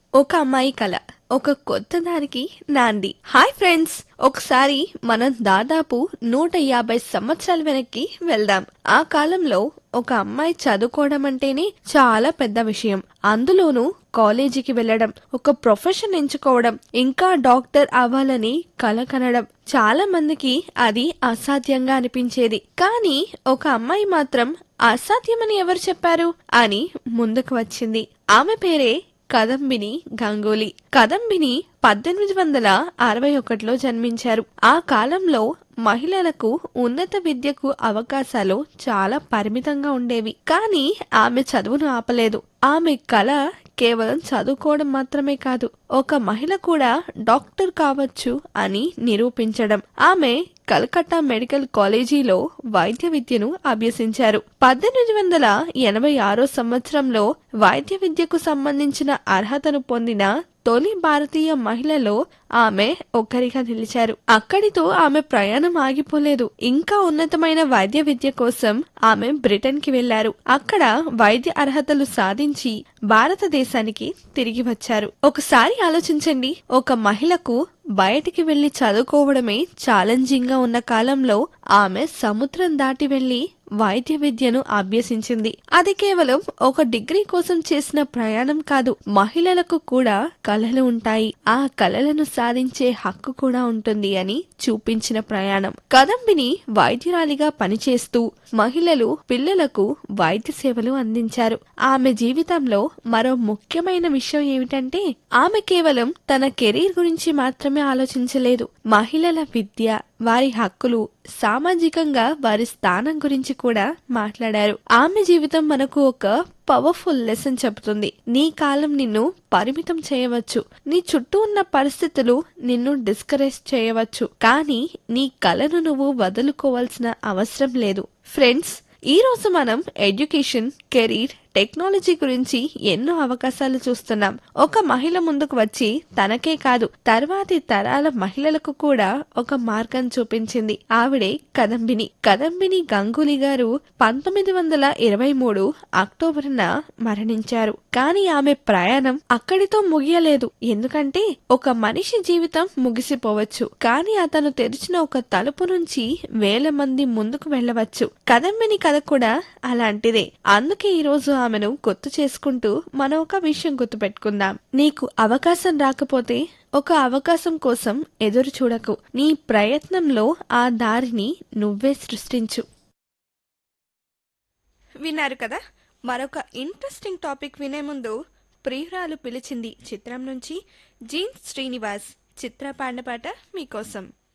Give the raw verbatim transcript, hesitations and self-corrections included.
ఒక అమ్మాయి కల ఒక కొత్త దారికి నాంది. హాయ్ ఫ్రెండ్స్, ఒకసారి మనం దాదాపు నూట యాభై సంవత్సరాల వెనక్కి వెళ్దాం. ఆ కాలంలో ఒక అమ్మాయి చదువుకోవడం అంటేనే చాలా పెద్ద విషయం. అందులోనూ కాలేజీకి వెళ్ళడం, ఒక ప్రొఫెషన్ ఎంచుకోవడం, ఇంకా డాక్టర్ అవ్వాలని కల కనడం చాలా మందికి అది అసాధ్యంగా అనిపించేది. కానీ ఒక అమ్మాయి మాత్రం అసాధ్యమని ఎవరు చెప్పారు అని ముందుకు వచ్చింది. ఆమె పేరే కదంబిని గంగూలీ. కదంబిని పద్దెనిమిది వందల అరవై ఒకటిలో జన్మించారు. ఆ కాలంలో మహిళలకు ఉన్నత విద్యకు అవకాశాలు చాలా పరిమితంగా ఉండేవి. కానీ ఆమె చదువును ఆపలేదు. ఆమె కల కేవలం చదువుకోవడం మాత్రమే కాదు, ఒక మహిళ కూడా డాక్టర్ కావచ్చు అని నిరూపించడం. ఆమె కలకత్తా మెడికల్ కాలేజీలో వైద్య విద్యను అభ్యసించారు. పద్దెనిమిది వందల ఎనభై ఆరో సంవత్సరంలో వైద్య విద్యకు సంబంధించిన అర్హతను పొందిన తొలి భారతీయ మహిళలో ఆమె ఒక్కరిగా నిలిచారు. అక్కడితో ఆమె ప్రయాణం ఆగిపోలేదు. ఇంకా ఉన్నతమైన వైద్య విద్య కోసం ఆమె బ్రిటన్ కి వెళ్లారు. అక్కడ వైద్య అర్హతలు సాధించి భారతదేశానికి తిరిగి వచ్చారు. ఒకసారి ఆలోచించండి, ఒక మహిళకు బయటికి వెళ్లి చదువుకోవడమే ఛాలెంజింగ్ గా ఉన్న కాలంలో ఆమె సముద్రం దాటి వెళ్లి వైద్య విద్యను అభ్యసించింది. అది కేవలం ఒక డిగ్రీ కోసం చేసిన ప్రయాణం కాదు, మహిళలకు కూడా కలలు ఉంటాయి, ఆ కలలను సాధించే హక్కు కూడా ఉంటుంది అని చూపించిన ప్రయాణం. కదంబిని వైద్యురాలిగా పనిచేస్తూ మహిళలు, పిల్లలకు వైద్య సేవలు అందించారు. ఆమె జీవితంలో మరో ముఖ్యమైన విషయం ఏమిటంటే ఆమె కేవలం తన కెరీర్ గురించి మాత్రమే ఆలోచించలేదు. మహిళల విద్య, వారి హక్కులు, సామాజికంగా వారి స్థానం గురించి కూడా మాట్లాడారు. ఆమె జీవితం మనకు ఒక పవర్ఫుల్ లెసన్ చెబుతుంది. నీ కాలం నిన్ను పరిమితం చేయవచ్చు, నీ చుట్టూ ఉన్న పరిస్థితులు నిన్ను డిస్కరేజ్ చేయవచ్చు, కానీ నీ కలను నువ్వు వదులుకోవాల్సిన అవసరం లేదు. ఫ్రెండ్స్, ఈ రోజు మనం ఎడ్యుకేషన్, కెరీర్, టెక్నాలజీ గురించి ఎన్నో అవకాశాలు చూస్తున్నాం. ఒక మహిళ ముందుకు వచ్చి తనకే కాదు, తర్వాతి తరాల మహిళలకు కూడా ఒక మార్గం చూపించింది. ఆవిడే కదంబిని. కదంబిని గంగూలీ గారు పంతొమ్మిది వందల ఇరవై మూడు అక్టోబర్న మరణించారు. కానీ ఆమె ప్రయాణం అక్కడితో ముగియలేదు. ఎందుకంటే ఒక మనిషి జీవితం ముగిసిపోవచ్చు, కానీ అతను తెరిచిన ఒక తలుపు నుంచి వేల మంది ముందుకు వెళ్ళవచ్చు. కదంబిని కథ కూడా అలాంటిదే. అందుకే ఈ రోజు ఆమెను గుర్తు చేసుకుంటూ మనం ఒక విషయం గుర్తుపెట్టుకుందాం. నీకు అవకాశం రాకపోతే ఒక అవకాశం కోసం ఎదురు చూడకు, నీ ప్రయత్నంలో ఆ దారిని నువ్వే సృష్టించు. విన్నారు కదా, మరొక ఇంట్రెస్టింగ్ టాపిక్ వినే ముందు ప్రియురాలు పిలిచింది చిత్రం నుంచి జీన్ శ్రీనివాస్ చిత్ర పాడిన పాట మీకోసం.